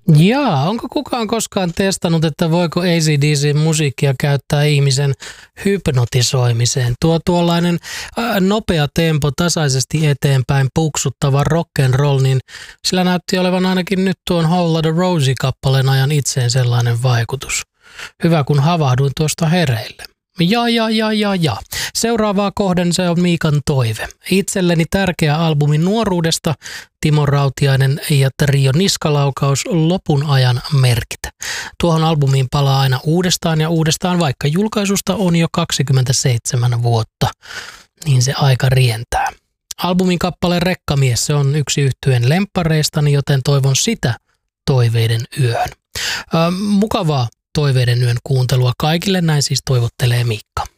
Jaa, onko kukaan koskaan testannut, että voiko AC/DC-musiikkia käyttää ihmisen hypnotisoimiseen? Tuollainen nopea tempo, tasaisesti eteenpäin puksuttava rock'n'roll, niin sillä näytti olevan ainakin nyt tuon Whole Lotta Rosie-kappaleen ajan itseen sellainen vaikutus. Hyvä, kun havahduin tuosta hereille. Ja. Seuraavaa kohden se on Miikan toive. Itselleni tärkeä albumi nuoruudesta, Timo Rautiainen ja Trio Niskalaukaus, Lopun ajan merkit. Tuohon albumiin palaa aina uudestaan ja uudestaan, vaikka julkaisusta on jo 27 vuotta, niin se aika rientää. Albumin kappale Rekkamies, se on yksi yhtyeen lemppareistani, joten toivon sitä toiveiden yöhön. Mukavaa toiveiden yön kuuntelua kaikille, näin siis toivottelee Miikka.